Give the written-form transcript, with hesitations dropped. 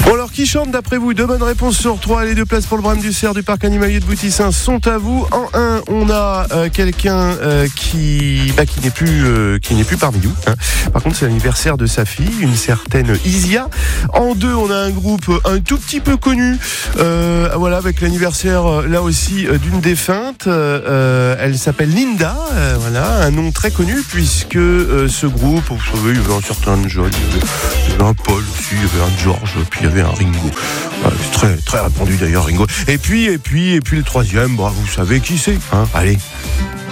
Bon alors, qui chante d'après vous? 2 bonnes réponses sur 3. Les 2 places pour le Bram du Cerf du parc animalier de Boutissin sont à vous. En 1, on a quelqu'un qui n'est plus parmi nous, hein. Par contre, c'est l'anniversaire de sa fille, une certaine Isia. En 2, on a un groupe un tout petit peu connu, voilà, avec l'anniversaire là aussi d'une défunte. Elle s'appelle Linda, voilà, un nom très connu puisque ce groupe, vous savez, il y avait un certain John, il y avait un Paul aussi, il y avait un George, puis il y avait un Ringo. Voilà, c'est très très répandu d'ailleurs, Ringo. Et puis le troisième, bah, vous savez qui c'est, hein? Allez.